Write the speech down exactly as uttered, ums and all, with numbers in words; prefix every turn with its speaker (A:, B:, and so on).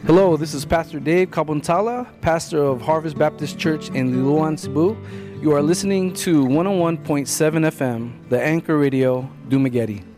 A: Hello, this is Pastor Dave Kabuntala, pastor of Harvest Baptist Church in Liloan, Cebu. You are listening to one oh one point seven F M, the Anchor Radio, Dumaguete.